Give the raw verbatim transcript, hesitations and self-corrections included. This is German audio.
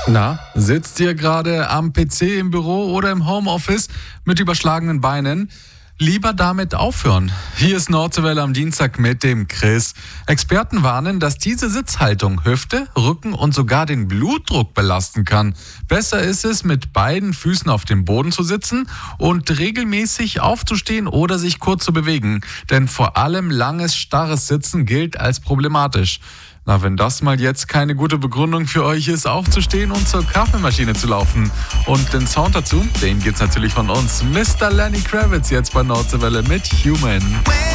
Na, sitzt ihr gerade am P C im Büro oder im Homeoffice mit überschlagenen Beinen? Lieber damit aufhören. Hier ist Nordseewelle am Dienstag mit dem Chris. Experten warnen, dass diese Sitzhaltung Hüfte, Rücken und sogar den Blutdruck belasten kann. Besser ist es, mit beiden Füßen auf dem Boden zu sitzen und regelmäßig aufzustehen oder sich kurz zu bewegen. Denn vor allem langes, starres Sitzen gilt als problematisch. Na, wenn das mal jetzt keine gute Begründung für euch ist, aufzustehen und zur Kaffeemaschine zu laufen. Und den Sound dazu, den gibt's natürlich von uns. Mister Lenny Kravitz jetzt bei Nordseewelle mit Human.